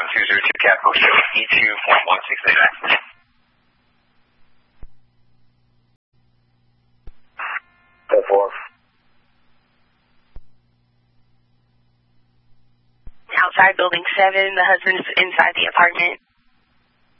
202 Capital Show, E2.168. Outside building 7, the husband's inside the apartment.